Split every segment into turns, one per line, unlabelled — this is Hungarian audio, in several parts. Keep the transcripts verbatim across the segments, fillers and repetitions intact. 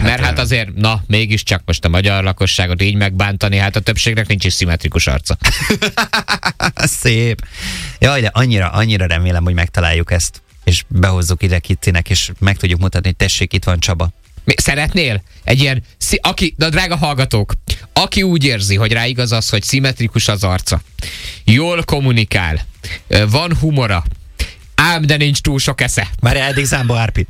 Hát
mert hát azért, na, mégiscsak most a magyar lakosságot így megbántani, hát a többségnek nincs is szimmetrikus arca.
Szép. Jaj, de annyira, annyira remélem, hogy megtaláljuk ezt, és behozzuk ide Kittinek, és meg tudjuk mutatni, hogy tessék, itt van Csaba.
Mi, szeretnél? Egy ilyen, aki, na drága hallgatók, aki úgy érzi, hogy rá igaz az, hogy szimmetrikus az arca, jól kommunikál, van humora, ám de nincs túl sok esze.
Már eddig Zámbó Árpi.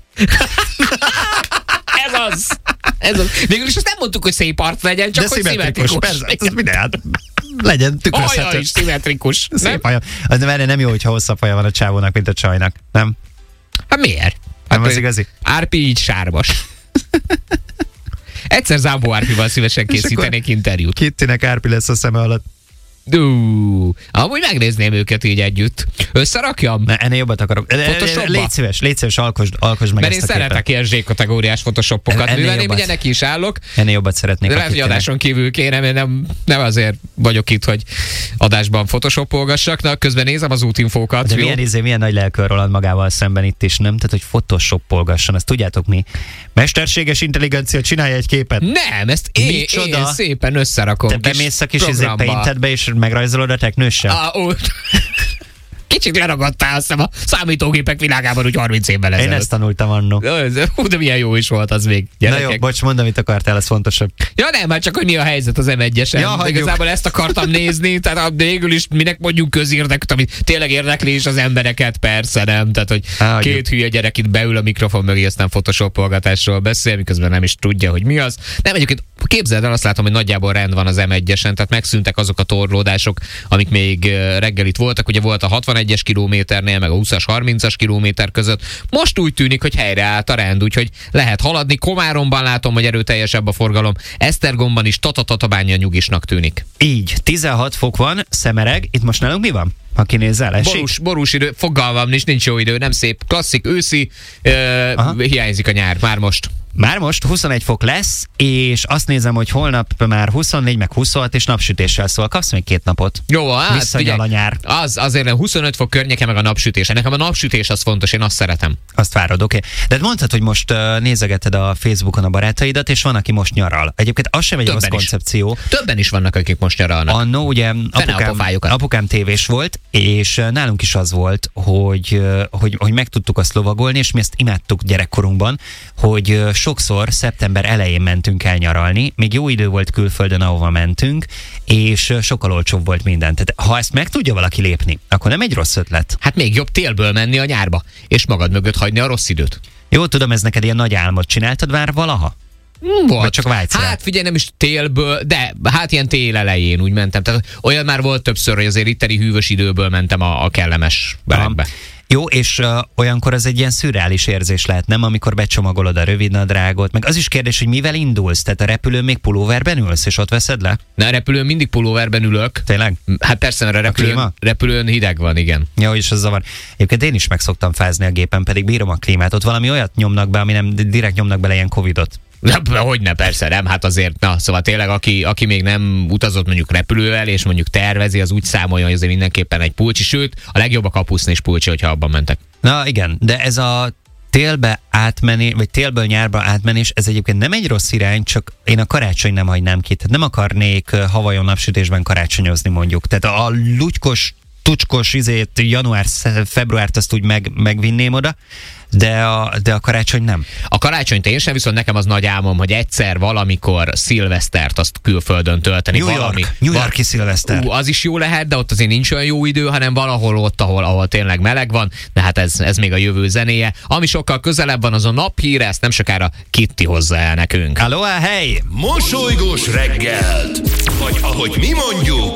Ez az! Ez az. Végül is azt nem mondtuk, hogy szép arc legyen, csak
de
hogy szimmetrikus.
Persze, ez minden, hát legyen tükrözhető.
Haja is szimmetrikus.
Szép haja. Az nem, nem jó, hogyha hosszabb haja van a csávónak, mint a csajnak. Nem?
Hát miért?
Nem
Hát
az igazi?
Árpi így sármas. Egyszer Zámbó Árpival szívesen készítenék interjút.
Kittinek Árpi lesz a szeme alatt.
Dú, amúgy megnézném őket így együtt. Összerakjam?
Ne, ennél jobbat akarok.
Photoshopba?
Légy szíves, légy szíves, alkosd, alkosd meg
mert
ezt
én
a képet.
szeretek ilyen zsé-kategóriás photoshopokat,
Ennél
mivel én
jobbat.
ugye neki is állok.
Ennél jobbat szeretnék.
De lehet, hogy adáson kívül kéne, mert nem, nem azért vagyok itt, hogy adásban photoshopolgassak. Na, közben nézem az útinfókat.
De
jó?
milyen, izé, milyen nagy lelkör Roland magával szemben itt is, nem? Tehát, hogy photoshopolgasson, azt tudjátok mi? Mesterséges intelligencia csinálja egy képet.
Nem, ezt én,
Micsoda?
én szépen összerakom.
Te bemész a kis izé paintedbe, és megrajzolod a teknőssel?
Ah, ó. Kicsit leragadtál, azt hiszem, a számítógépek világában úgy harminc évvel ezelőtt.
Én ezt tanultam annó.
Hú, de milyen jó is volt az még. Gyerekek.
Na jó, bocs, mondd, amit akartál, ez fontosabb.
Ja nem, hát csak, hogy mi a helyzet az em egyesen.
Ja, hagyjuk.
Igazából ezt akartam nézni, tehát végül is minek mondjuk közérdekűt, ami tényleg érdekli is az embereket, persze nem. Tehát, hogy
Há,
két
hagyjuk.
hülye gyerek itt beül a mikrofon mögé, aztán photoshopolgatásról beszél, miközben nem is tudja, hogy mi az. Nem, egyébként képzeld el, azt látom, hogy nagyjából rend van az em egyesen, tehát megszűntek azok a torlódások, amik még reggel itt voltak. Ugye volt a hatvanegyes kilométernél, meg a húszas, harmincas kilométer között. Most úgy tűnik, hogy helyreállt a rend, úgyhogy lehet haladni. Komáromban látom, hogy erőteljesebb a forgalom. Esztergomban is Tatatatabánya nyugisnak tűnik.
Így, tizenhat fok van, szemereg. Itt most nálunk mi van? Ha kinézel, esik?
Borús, borús idő, fogalmam nincs, nincs jó idő, nem szép, klasszik, őszi, ö, hiányzik a nyár, már most.
Már most huszonegy fok lesz, és azt nézem, hogy holnap már huszonnégy, meg huszonhat, és napsütéssel szól. Kapsz még két napot.
Jó, hát
Visszanyal a nyár.
Az, azért huszonöt fok környéke, meg a napsütés. Nekem a napsütés az fontos, én azt szeretem.
Azt várod, oké. Okay. De mondtad, hogy most uh, nézegeted a Facebookon a barátaidat, és van, aki most nyaral. Egyébként az sem egy
Többen
rossz
is.
koncepció.
Többen is vannak, akik most nyaralnak.
Annó, ugye apukám,
pofájukat.
apukám tévés volt, és uh, nálunk is az volt, hogy, uh, hogy, hogy meg tudtuk azt lovagolni, és mi ezt imádtuk gyerekkorunkban, hogy uh, sokszor szeptember elején mentünk el nyaralni, még jó idő volt külföldön, ahova mentünk, és uh, sokkal olcsóbb volt minden. Tehát ha ezt meg tudja valaki lépni, akkor nem egy rossz ötlet.
Hát még jobb télből menni a nyárba, és magad mögött hagyni a rossz időt.
Jó, tudom, ez neked ilyen nagy álmod. Csináltad már valaha?
Volt.
Vagy csak vágysz rá?
Hát figyelj, nem is télből, de hát ilyen tél elején úgy mentem. Tehát olyan már volt többször, hogy azért itteni hűvös időből mentem a, a kellemes belegbe.
Jó, és uh, olyankor az egy ilyen szürreális érzés lehet, nem? Amikor becsomagolod a rövidnadrágot, meg az is kérdés, hogy mivel indulsz? Tehát a repülőn még pulóverben ülsz, és ott veszed le?
Na, a repülőn mindig pulóverben ülök.
Tényleg?
Hát persze, mert a repülőn,
klíma?
repülőn hideg van, igen.
Ja, és az zavar. Egyébként én is meg szoktam fázni a gépen, pedig bírom a klímát. Ott valami olyat nyomnak be, ami nem direkt nyomnak bele ilyen covidot.
Na, hogyne, persze, nem, hát azért, na, szóval tényleg, aki, aki még nem utazott mondjuk repülővel, és mondjuk tervezi, az úgy számolja, hogy azért mindenképpen egy pulcsi, sőt, a legjobb a kapuszni és pulcsi, hogyha abban mentek.
Na igen, de ez a télbe átmenni, vagy télből nyárba átmenés, ez egyébként nem egy rossz irány, csak én a karácsony nem hagynám ki. Tehát nem akarnék Havajon napsütésben karácsonyozni mondjuk. Tehát a lutykos, tucskos izét, január, februárt azt úgy meg, megvinném oda, de a, de a karácsony nem.
A karácsonyt én sem, viszont nekem az nagy álmom, hogy egyszer valamikor szilvesztert azt külföldön tölteni.
New York,
valami.
New York-i szilveszter.
Ú, az is jó lehet, de ott azért nincs olyan jó idő, hanem valahol ott, ahol, ahol tényleg meleg van, de hát ez, ez még a jövő zenéje. Ami sokkal közelebb van, az a naphíre, ezt nem sokára Kitty hozza el nekünk.
Aloha, hey!
Mosolygós reggelt, vagy ahogy mi mondjuk,